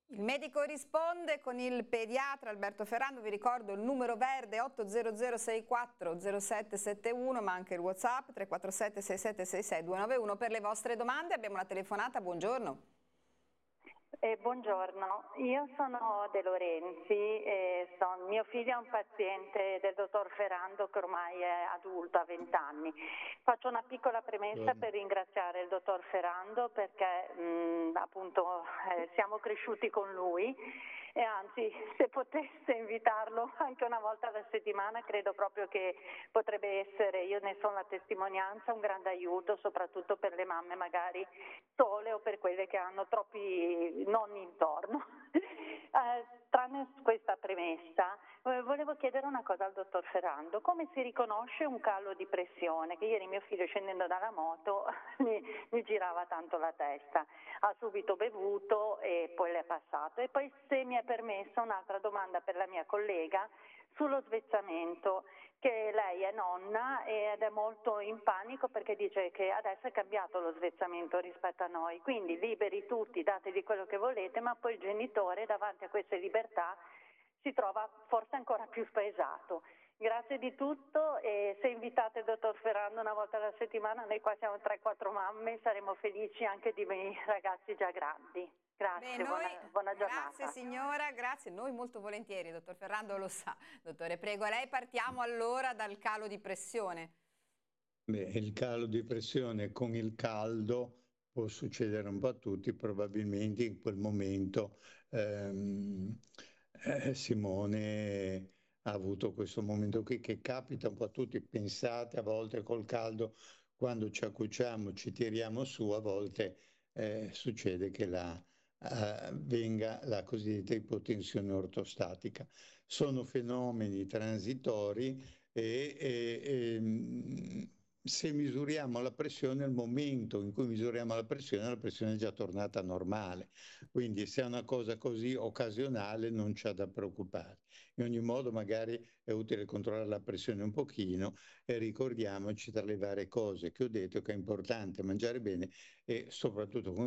Il medico risponde con il pediatra Alberto Ferrando. Vi ricordo il numero verde 800 64 0771, ma anche il WhatsApp 347 6766 291 per le vostre domande. Abbiamo una telefonata, buongiorno. Buongiorno, io sono De Lorenzi, mio figlio è un paziente del dottor Ferrando che ormai è adulto, ha 20 anni. Faccio una piccola premessa per ringraziare il dottor Ferrando perché appunto siamo cresciuti con lui e anzi se potesse invitarlo anche una volta alla settimana credo proprio che potrebbe essere, io ne sono la testimonianza, un grande aiuto soprattutto per le mamme magari sole o per quelle che hanno troppi nonni intorno. Tranne questa premessa, volevo chiedere una cosa al dottor Ferrando: come si riconosce un calo di pressione? Che ieri mio figlio scendendo dalla moto mi girava tanto la testa, ha subito bevuto e poi le è passato. E poi, se mi è permessa, un'altra domanda per la mia collega sullo svezzamento, che lei è nonna ed è molto in panico perché dice che adesso è cambiato lo svezzamento rispetto a noi, quindi liberi tutti, datevi quello che volete, ma poi il genitore davanti a queste libertà si trova forse ancora più spaesato. Grazie di tutto e se invitate il dottor Ferrando una volta alla settimana, noi qua siamo 3-4 mamme, saremo felici anche di miei ragazzi già grandi. Grazie, buona giornata. Grazie signora, grazie, noi molto volentieri, il dottor Ferrando lo sa. Dottore, prego, a lei partiamo allora dal calo di pressione. Beh, il calo di pressione con il caldo può succedere un po' a tutti, probabilmente in quel momento Simone ha avuto questo momento qui che capita un po' a tutti. Pensate, a volte col caldo, quando ci accucciamo, ci tiriamo su, a volte succede che venga la cosiddetta ipotensione ortostatica. Sono fenomeni transitori e se misuriamo la pressione, al momento in cui misuriamo la pressione è già tornata normale. Quindi se è una cosa così occasionale non c'è da preoccupare. In ogni modo magari è utile controllare la pressione un pochino e ricordiamoci tra le varie cose che ho detto che è importante mangiare bene e soprattutto